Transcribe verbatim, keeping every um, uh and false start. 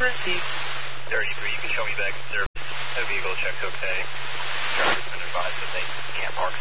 Received. thirty-three, you can show me back in service. The vehicle checks okay. Driver's been advised that they can't park